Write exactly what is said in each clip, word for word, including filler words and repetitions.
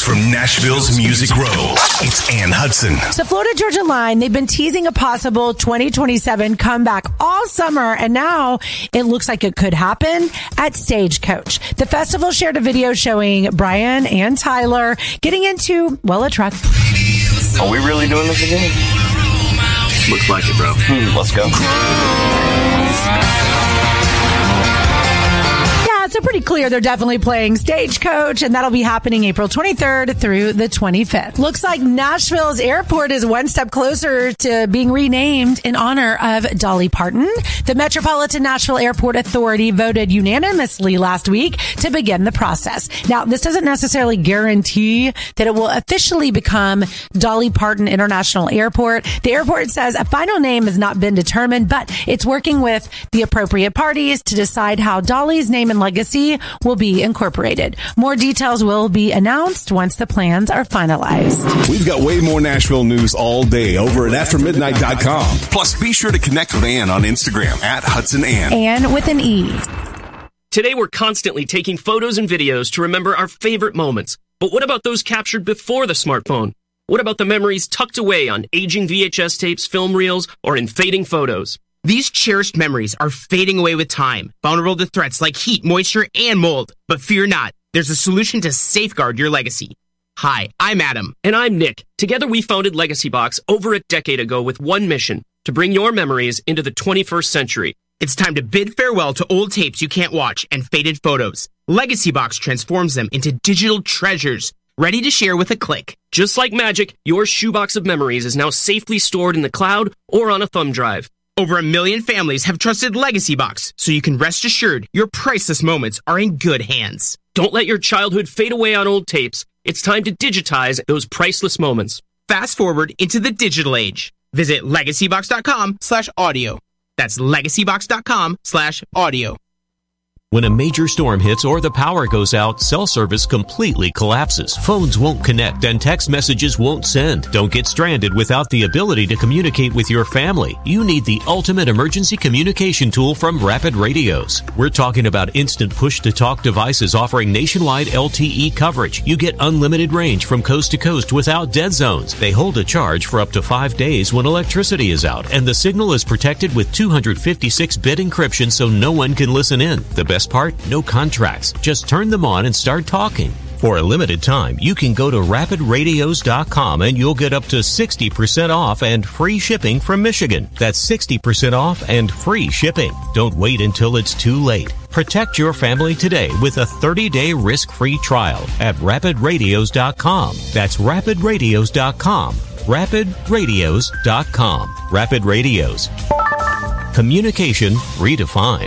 from Nashville's Music Row, it's Ann Hudson. So Florida Georgia Line, they've been teasing a possible twenty twenty-seven comeback all summer, and now it looks like it could happen at Stagecoach. The festival shared a video showing Brian and Tyler getting into, well, a truck. Are we really doing this again? Looks like it, bro. Hmm, let's go. So pretty clear they're definitely playing Stagecoach, and that'll be happening April twenty-third through the twenty-fifth. Looks like Nashville's airport is one step closer to being renamed in honor of Dolly Parton. The Metropolitan Nashville Airport Authority voted unanimously last week to begin the process. Now, this doesn't necessarily guarantee that it will officially become Dolly Parton International Airport. The airport says a final name has not been determined, but it's working with the appropriate parties to decide how Dolly's name and legacy will be incorporated. More details will be announced once the plans are finalized. We've got way more Nashville news all day over at after midnight dot com. Plus, be sure to connect with Ann on Instagram at Hudson Ann. Ann with an E. Today, we're constantly taking photos and videos to remember our favorite moments. But what about those captured before the smartphone? What about the memories tucked away on aging V H S tapes, film reels, or in fading photos? These cherished memories are fading away with time, vulnerable to threats like heat, moisture, and mold. But fear not, there's a solution to safeguard your legacy. Hi, I'm Adam. And I'm Nick. Together we founded Legacy Box over a decade ago with one mission, to bring your memories into the twenty-first century. It's time to bid farewell to old tapes you can't watch and faded photos. Legacy Box transforms them into digital treasures, ready to share with a click. Just like magic, your shoebox of memories is now safely stored in the cloud or on a thumb drive. Over a million families have trusted Legacy Box, so you can rest assured your priceless moments are in good hands. Don't let your childhood fade away on old tapes. It's time to digitize those priceless moments. Fast forward into the digital age. Visit legacybox.com slash audio. That's legacybox.com slash audio. When a major storm hits or the power goes out, cell service completely collapses. Phones won't connect and text messages won't send. Don't get stranded without the ability to communicate with your family. You need the ultimate emergency communication tool from Rapid Radios. We're talking about instant push-to-talk devices offering nationwide L T E coverage. You get unlimited range from coast to coast without dead zones. They hold a charge for up to five days when electricity is out, and the signal is protected with two fifty-six bit encryption so no one can listen in. The best part? No contracts. Just turn them on and start talking. For a limited time, you can go to rapid radios dot com and you'll get up to sixty percent off and free shipping from Michigan. That's sixty percent off and free shipping. Don't wait until it's too late. Protect your family today with a thirty-day risk-free trial at rapid radios dot com. That's rapid radios dot com. rapid radios dot com. Rapid Radios. Communication redefined.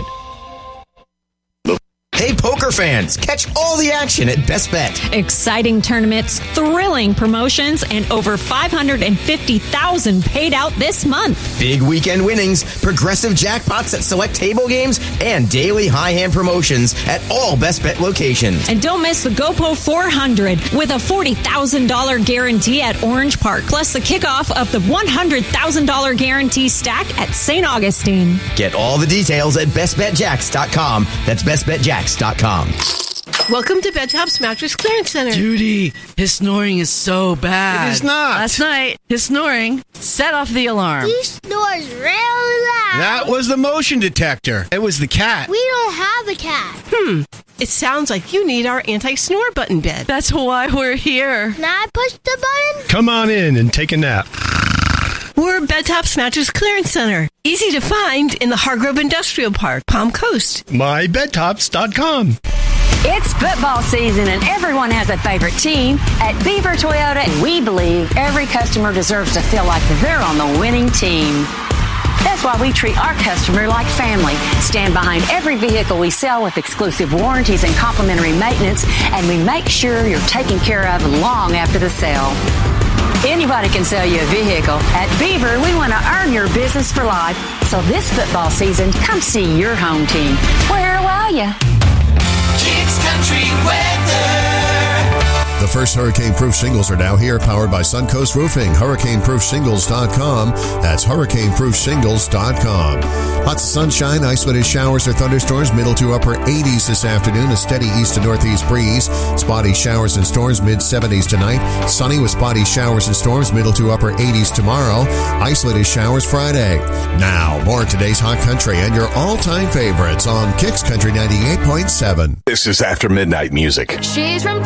Hey, poker fans, catch all the action at Best Bet. Exciting tournaments, thrilling promotions, and over five hundred fifty thousand dollars paid out this month. Big weekend winnings, progressive jackpots at select table games, and daily high hand promotions at all Best Bet locations. And don't miss the GoPro four hundred with a forty thousand dollars guarantee at Orange Park, plus the kickoff of the one hundred thousand dollars guarantee stack at Saint Augustine. Get all the details at best bet jacks dot com. That's best bet jacks dot com. Welcome to Bedtop's Mattress Clearance Center. Judy, his snoring is so bad. It is not. Last night, his snoring set off the alarm. He snores really loud. That was the motion detector. It was the cat. We don't have a cat. Hmm. It sounds like you need our anti-snore button bed. That's why we're here. Can I push the button? Come on in and take a nap. We're Bedtop's Mattress Clearance Center. Easy to find in the Hargrove Industrial Park, Palm Coast. my bed tops dot com. It's football season and everyone has a favorite team. At Beaver Toyota, we believe every customer deserves to feel like they're on the winning team. That's why we treat our customer like family. Stand behind every vehicle we sell with exclusive warranties and complimentary maintenance, and we make sure you're taken care of long after the sale. Anybody can sell you a vehicle. At Beaver, we want to earn your business for life. So this football season, come see your home team. Where are you? Kicks Country Weather. The The first hurricane-proof shingles are now here, powered by Suncoast Roofing. hurricane proof shingles dot com. That's hurricane proof shingles dot com. Lots of sunshine, isolated showers or thunderstorms, middle to upper eighties this afternoon. A steady east to northeast breeze. Spotty showers and storms, mid seventies tonight. Sunny with spotty showers and storms, middle to upper eighties tomorrow. Isolated showers Friday. Now, more of today's Hot Country and your all-time favorites on Kicks Country ninety-eight point seven. This is After Midnight Music. She's from